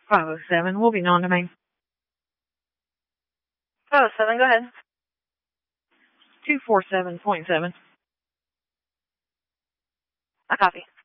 507 will be non-domain. 507, go ahead. 247.7. I copy.